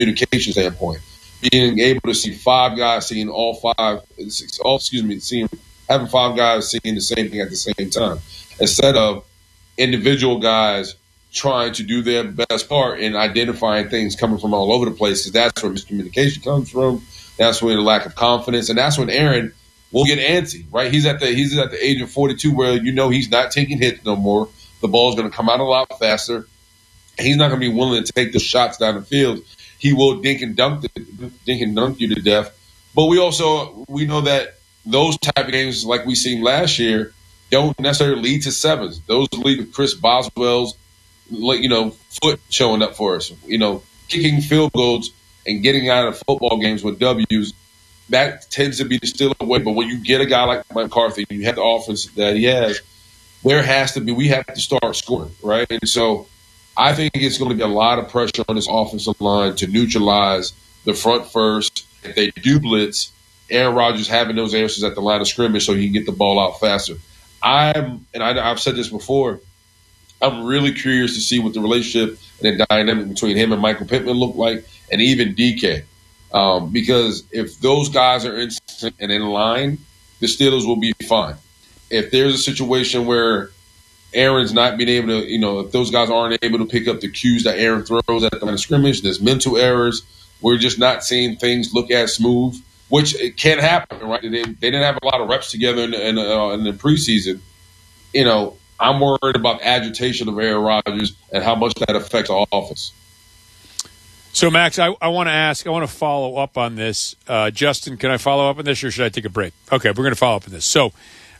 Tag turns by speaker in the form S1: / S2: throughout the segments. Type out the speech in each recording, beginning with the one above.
S1: communication standpoint. Being able to see five guys seeing having five guys seeing the same thing at the same time, instead of individual guys trying to do their best part in identifying things coming from all over the place. That's where miscommunication comes from. That's where the lack of confidence, and that's when Aaron will get antsy. Right? He's at the age of 42 where he's not taking hits no more. The ball's going to come out a lot faster. He's not going to be willing to take the shots down the field. He will dink and dunk you to death. But we know that those type of games, like we seen last year, don't necessarily lead to sevens. Those lead to Chris Boswell's, foot showing up for us. Kicking field goals and getting out of football games with W's. That tends to be the steal away. But when you get a guy like McCarthy, you have the offense that he has. We have to start scoring, right? And so I think it's going to be a lot of pressure on this offensive line to neutralize the front first. If they do blitz, Aaron Rodgers having those answers at the line of scrimmage so he can get the ball out faster. I've said this before, I'm really curious to see what the relationship and the dynamic between him and Michael Pittman look like, and even DK. Because if those guys are in sync and in line, the Steelers will be fine. If there's a situation where Aaron's not being able to, if those guys aren't able to pick up the cues that Aaron throws at the line of scrimmage, there's mental errors. We're just not seeing things look as smooth, which it can happen, right? They didn't have a lot of reps together in the preseason. I'm worried about the agitation of Aaron Rodgers and how much that affects our offense.
S2: So, Max, I want to follow up on this. Justin, can I follow up on this, or should I take a break? Okay, we're going to follow up on this. So,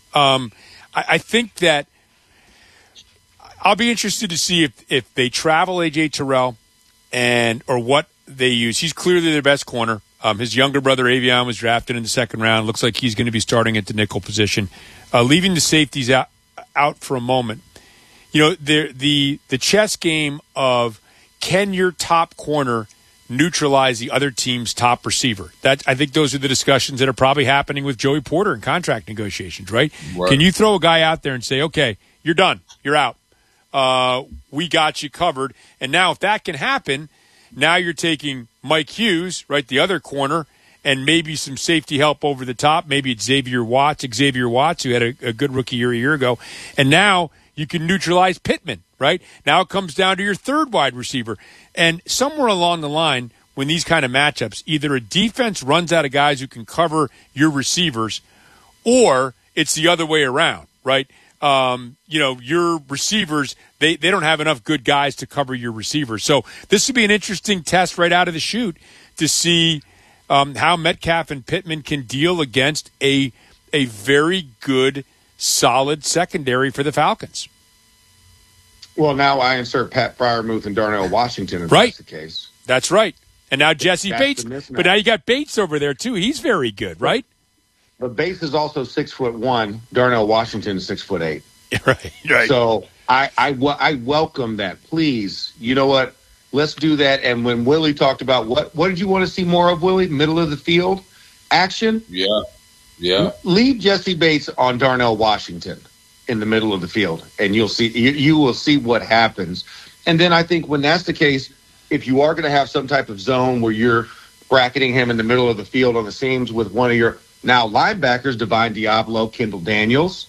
S2: I think that I'll be interested to see if they travel A.J. Terrell or what they use. He's clearly their best corner. His younger brother, Avion, was drafted in the second round. Looks like he's going to be starting at the nickel position. Leaving the safeties out for a moment. The chess game of can your top corner neutralize the other team's top receiver? I think those are the discussions that are probably happening with Joey Porter in contract negotiations, right? Can you throw a guy out there and say, okay, you're done, you're out. We got you covered. And now if that can happen, now you're taking Mike Hughes, right, the other corner, and maybe some safety help over the top. Maybe it's Xavier Watts, who had a good rookie year a year ago. And now you can neutralize Pittman, right? Now it comes down to your third wide receiver. And somewhere along the line, when these kind of matchups, either a defense runs out of guys who can cover your receivers, or it's the other way around, right? Your receivers, they don't have enough good guys to cover your receivers. So this would be an interesting test right out of the chute to see how Metcalf and Pittman can deal against a very good, solid secondary for the Falcons.
S3: Well, now I insert Pat Freiermuth and Darnell Washington if that's the case.
S2: That's right. And now Jesse Bates. But now you got Bates over there, too. He's very good, right?
S3: But Bates is also 6'1". Darnell Washington is 6'8".
S2: Right.
S3: So I welcome that. Please, you know what? Let's do that. And when Willie talked about what did you want to see more of, Willie? Middle of the field action?
S1: Yeah.
S3: Leave Jesse Bates on Darnell Washington in the middle of the field, and you will see what happens. And then I think when that's the case, if you are going to have some type of zone where you're bracketing him in the middle of the field on the seams with one of your now linebackers, Divine Diablo, Kendall Daniels.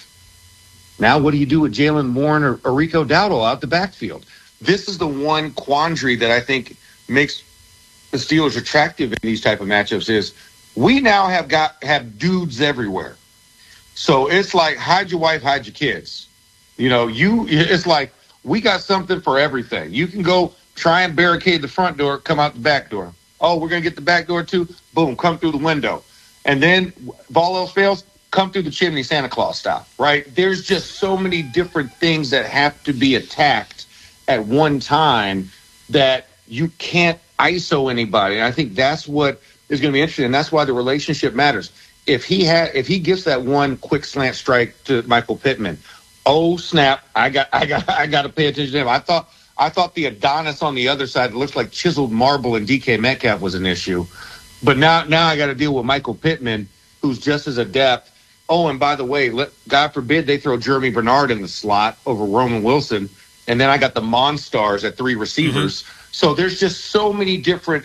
S3: Now what do you do with Jalen Warren or Rico Dowdle out the backfield? This is the one quandary that I think makes the Steelers attractive in these type of matchups is we now have dudes everywhere. So it's like hide your wife, hide your kids. It's like we got something for everything. You can go try and barricade the front door, come out the back door. Oh, we're going to get the back door too? Boom, come through the window. And then if all else fails, come through the chimney Santa Claus style, right? There's just so many different things that have to be attacked at one time that you can't ISO anybody. And I think that's what is going to be interesting. And that's why the relationship matters. If he gives that one quick slant strike to Michael Pittman, oh snap! I got to pay attention to him. I thought the Adonis on the other side that looks like chiseled marble and DK Metcalf was an issue, but now I got to deal with Michael Pittman, who's just as adept. Oh, and by the way, God forbid they throw Jeremy Bernard in the slot over Roman Wilson, and then I got the Monstars at three receivers. Mm-hmm. So there's just so many different